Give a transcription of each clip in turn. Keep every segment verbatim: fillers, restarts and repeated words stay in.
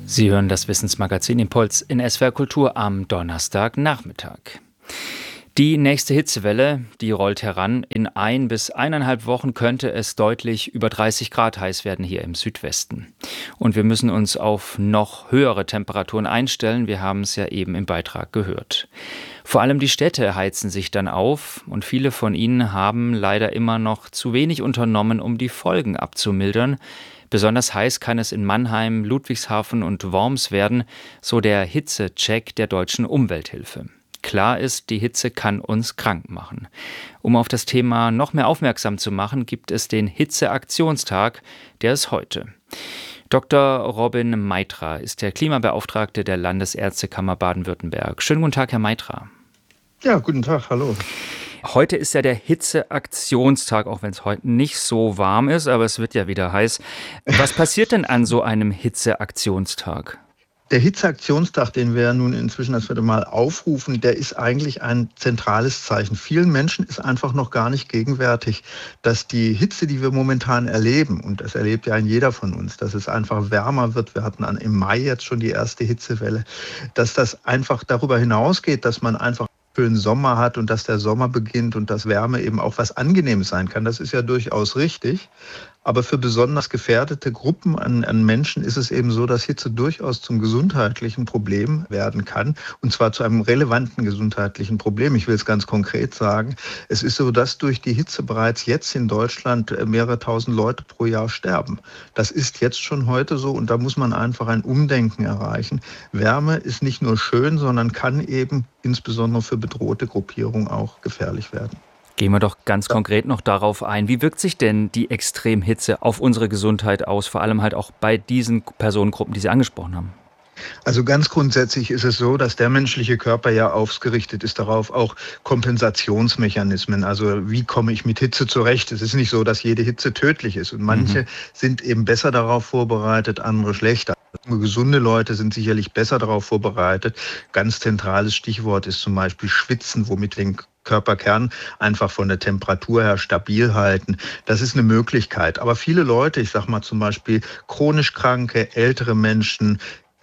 Sie hören das Wissensmagazin Impuls in S W R Kultur am Donnerstagnachmittag. Die nächste Hitzewelle, die rollt heran. In ein bis eineinhalb Wochen könnte es deutlich über dreißig Grad heiß werden hier im Südwesten. Und wir müssen uns auf noch höhere Temperaturen einstellen. Wir haben es ja eben im Beitrag gehört. Vor allem die Städte heizen sich dann auf und viele von ihnen haben leider immer noch zu wenig unternommen, um die Folgen abzumildern. Besonders heiß kann es in Mannheim, Ludwigshafen und Worms werden, so der Hitzecheck der Deutschen Umwelthilfe. Klar ist, die Hitze kann uns krank machen. Um auf das Thema noch mehr aufmerksam zu machen, gibt es den Hitzeaktionstag, der ist heute. Doktor Robin Meitra ist der Klimabeauftragte der Landesärztekammer Baden-Württemberg. Schönen guten Tag, Herr Meitra. Ja, guten Tag, hallo. Heute ist ja der Hitzeaktionstag, auch wenn es heute nicht so warm ist, aber es wird ja wieder heiß. Was passiert denn an so einem Hitzeaktionstag? Der Hitzeaktionstag, den wir nun inzwischen das vierte Mal aufrufen, der ist eigentlich ein zentrales Zeichen. Vielen Menschen ist einfach noch gar nicht gegenwärtig, dass die Hitze, die wir momentan erleben, und das erlebt ja ein jeder von uns, dass es einfach wärmer wird, wir hatten im Mai jetzt schon die erste Hitzewelle, dass das einfach darüber hinausgeht, dass man einfach schönen Sommer hat und dass der Sommer beginnt und dass Wärme eben auch was Angenehmes sein kann. Das ist ja durchaus richtig. Aber für besonders gefährdete Gruppen an, an Menschen ist es eben so, dass Hitze durchaus zum gesundheitlichen Problem werden kann. Und zwar zu einem relevanten gesundheitlichen Problem. Ich will es ganz konkret sagen. Es ist so, dass durch die Hitze bereits jetzt in Deutschland mehrere tausend Leute pro Jahr sterben. Das ist jetzt schon heute so und da muss man einfach ein Umdenken erreichen. Wärme ist nicht nur schön, sondern kann eben insbesondere für bedrohte Gruppierungen auch gefährlich werden. Gehen wir doch ganz konkret noch darauf ein. Wie wirkt sich denn die Extremhitze auf unsere Gesundheit aus, vor allem halt auch bei diesen Personengruppen, die Sie angesprochen haben? Also ganz grundsätzlich ist es so, dass der menschliche Körper ja ausgerichtet ist darauf, auch Kompensationsmechanismen. Also wie komme ich mit Hitze zurecht? Es ist nicht so, dass jede Hitze tödlich ist. Und manche mhm. sind eben besser darauf vorbereitet, andere schlechter. Gesunde Leute sind sicherlich besser darauf vorbereitet. Ganz zentrales Stichwort ist zum Beispiel Schwitzen, womit wir den Körperkern einfach von der Temperatur her stabil halten. Das ist eine Möglichkeit. Aber viele Leute, ich sage mal zum Beispiel chronisch Kranke, ältere Menschen,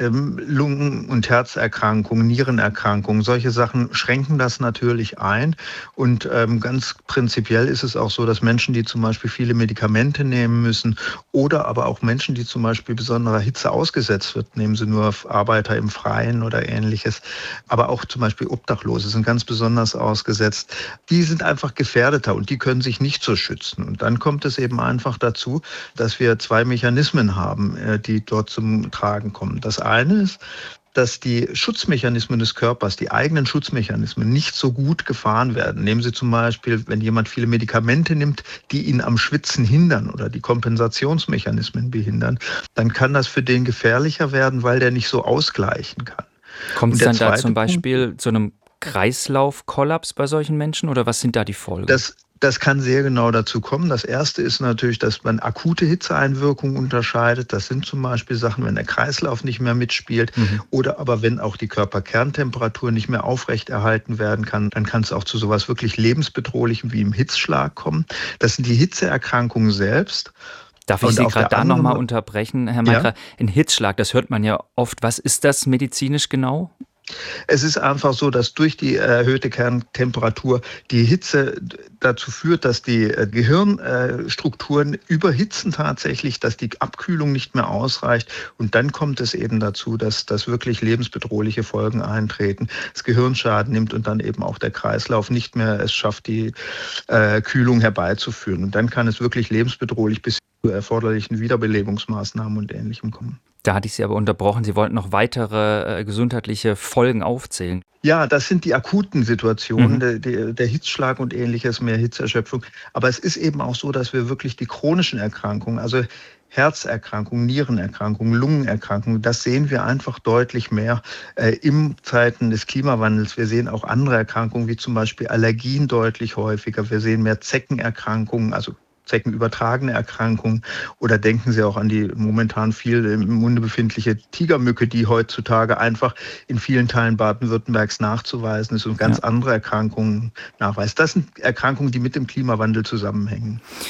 Lungen- und Herzerkrankungen, Nierenerkrankungen, solche Sachen schränken das natürlich ein. Und ähm, ganz prinzipiell ist es auch so, dass Menschen, die zum Beispiel viele Medikamente nehmen müssen oder aber auch Menschen, die zum Beispiel besonderer Hitze ausgesetzt wird, nehmen sie nur Arbeiter im Freien oder ähnliches, aber auch zum Beispiel Obdachlose sind ganz besonders ausgesetzt. Die sind einfach gefährdeter und die können sich nicht so schützen. Und dann kommt es eben einfach dazu, dass wir zwei Mechanismen haben, die dort zum Tragen kommen. Das eine ist, dass die Schutzmechanismen des Körpers, die eigenen Schutzmechanismen nicht so gut gefahren werden. Nehmen Sie zum Beispiel, wenn jemand viele Medikamente nimmt, die ihn am Schwitzen hindern oder die Kompensationsmechanismen behindern, dann kann das für den gefährlicher werden, weil der nicht so ausgleichen kann. Kommt es dann da zum Beispiel Punkt, zu einem Kreislaufkollaps bei solchen Menschen oder was sind da die Folgen? Das Das kann sehr genau dazu kommen. Das erste ist natürlich, dass man akute Hitzeeinwirkungen unterscheidet. Das sind zum Beispiel Sachen, wenn der Kreislauf nicht mehr mitspielt mhm. oder aber wenn auch die Körperkerntemperatur nicht mehr aufrechterhalten werden kann, dann kann es auch zu sowas wirklich lebensbedrohlichem wie im Hitzschlag kommen. Das sind die Hitzeerkrankungen selbst. Darf ich Und Sie gerade da nochmal unterbrechen, Herr Meitra? Ja? Ein Hitzschlag, das hört man ja oft. Was ist das medizinisch genau? Es ist einfach so, dass durch die erhöhte Kerntemperatur die Hitze dazu führt, dass die Gehirnstrukturen überhitzen tatsächlich, dass die Abkühlung nicht mehr ausreicht. Und dann kommt es eben dazu, dass, dass wirklich lebensbedrohliche Folgen eintreten, das Gehirnschaden nimmt und dann eben auch der Kreislauf nicht mehr es schafft, die äh, Kühlung herbeizuführen. Und dann kann es wirklich lebensbedrohlich bis zu erforderlichen Wiederbelebungsmaßnahmen und Ähnlichem kommen. Da hatte ich Sie aber unterbrochen. Sie wollten noch weitere äh, gesundheitliche Folgen aufzählen. Ja, das sind die akuten Situationen, mhm. der, der, der Hitzschlag und ähnliches, mehr Hitzerschöpfung. Aber es ist eben auch so, dass wir wirklich die chronischen Erkrankungen, also Herzerkrankungen, Nierenerkrankungen, Lungenerkrankungen, das sehen wir einfach deutlich mehr äh, im Zeiten des Klimawandels. Wir sehen auch andere Erkrankungen, wie zum Beispiel Allergien deutlich häufiger. Wir sehen mehr Zeckenerkrankungen, also zeckenübertragene Erkrankungen oder denken Sie auch an die momentan viel im Munde befindliche Tigermücke, die heutzutage einfach in vielen Teilen Baden-Württembergs nachzuweisen ist und ganz ja. andere Erkrankungen nachweist. Das sind Erkrankungen, die mit dem Klimawandel zusammenhängen.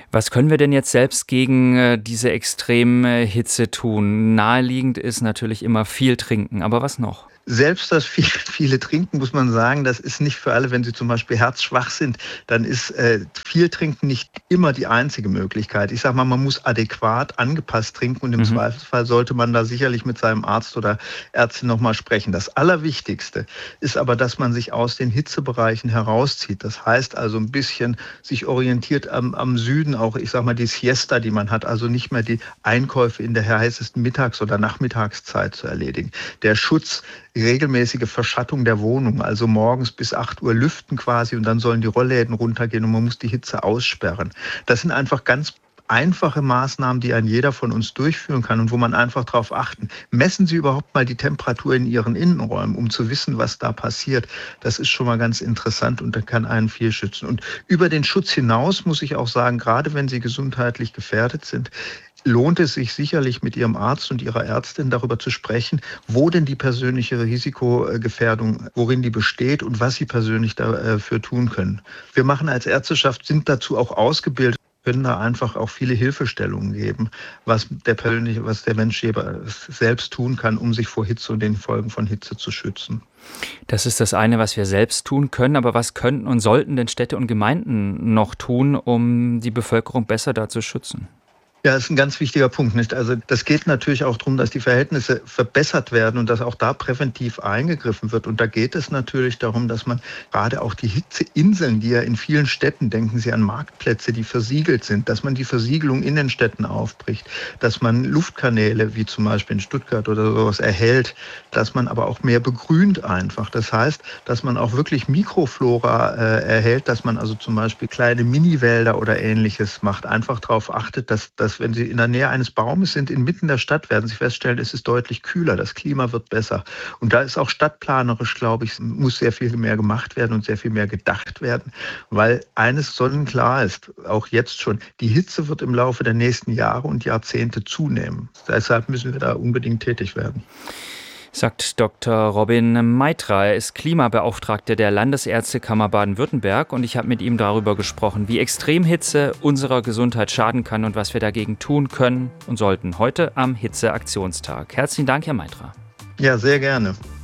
Was können wir denn jetzt selbst gegen äh, diese extreme Hitze tun? Naheliegend ist natürlich immer viel trinken, aber was noch? Selbst das viel, viele Trinken, muss man sagen, das ist nicht für alle. Wenn sie zum Beispiel herzschwach sind, dann ist äh, viel Trinken nicht immer die einzige Möglichkeit. Ich sage mal, man muss adäquat angepasst trinken und im Mhm. Zweifelsfall sollte man da sicherlich mit seinem Arzt oder Ärztin nochmal sprechen. Das Allerwichtigste ist aber, dass man sich aus den Hitzebereichen herauszieht. Das heißt also ein bisschen sich orientiert am, am Süden, auch ich sage mal die Siesta, die man hat, also nicht mehr die Einkäufe in der heißesten Mittags- oder Nachmittagszeit zu erledigen. Der Schutz, regelmäßige Verschattung der Wohnung, also morgens bis acht Uhr lüften quasi und dann sollen die Rollläden runtergehen und man muss die Hitze aussperren. Das sind einfach ganz einfache Maßnahmen, die ein jeder von uns durchführen kann und wo man einfach darauf achten. Messen Sie überhaupt mal die Temperatur in Ihren Innenräumen, um zu wissen, was da passiert. Das ist schon mal ganz interessant und da kann einen viel schützen. Und über den Schutz hinaus muss ich auch sagen, gerade wenn Sie gesundheitlich gefährdet sind, lohnt es sich sicherlich mit Ihrem Arzt und Ihrer Ärztin darüber zu sprechen, wo denn die persönliche Risikogefährdung, worin die besteht und was Sie persönlich dafür tun können. Wir machen als Ärzteschaft, sind dazu auch ausgebildet, können da einfach auch viele Hilfestellungen geben, was der persönliche, was der Mensch selbst tun kann, um sich vor Hitze und den Folgen von Hitze zu schützen. Das ist das eine, was wir selbst tun können, aber was könnten und sollten denn Städte und Gemeinden noch tun, um die Bevölkerung besser da zu schützen? Ja, das ist ein ganz wichtiger Punkt, nicht? Also das geht natürlich auch darum, dass die Verhältnisse verbessert werden und dass auch da präventiv eingegriffen wird. Und da geht es natürlich darum, dass man gerade auch die Hitzeinseln, die ja in vielen Städten, denken Sie an Marktplätze, die versiegelt sind, dass man die Versiegelung in den Städten aufbricht, dass man Luftkanäle, wie zum Beispiel in Stuttgart oder sowas, erhält, dass man aber auch mehr begrünt einfach. Das heißt, dass man auch wirklich Mikroflora äh, erhält, dass man also zum Beispiel kleine Miniwälder oder Ähnliches macht. Einfach darauf achtet, dass, dass wenn Sie in der Nähe eines Baumes sind, inmitten der Stadt, werden Sie feststellen, es ist deutlich kühler, das Klima wird besser. Und da ist auch stadtplanerisch, glaube ich, muss sehr viel mehr gemacht werden und sehr viel mehr gedacht werden, weil eines sonnenklar ist, auch jetzt schon, die Hitze wird im Laufe der nächsten Jahre und Jahrzehnte zunehmen. Deshalb müssen wir da unbedingt tätig werden. Sagt Doktor Robin Meitra. Er ist Klimabeauftragter der Landesärztekammer Baden-Württemberg und ich habe mit ihm darüber gesprochen, wie Extremhitze unserer Gesundheit schaden kann und was wir dagegen tun können und sollten heute am Hitzeaktionstag. Herzlichen Dank, Herr Meitra. Ja, sehr gerne.